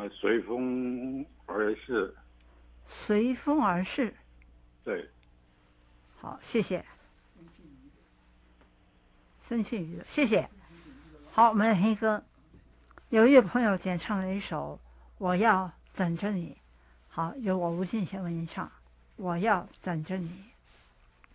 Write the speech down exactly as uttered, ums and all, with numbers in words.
呃，随风而逝。 随风而逝。 对。 好，谢谢。孙庆瑜的，谢谢。好，我们来听歌。有一位朋友点唱了一首《我要等着你》。好，由我吴敬贤为您唱《我要等着你》。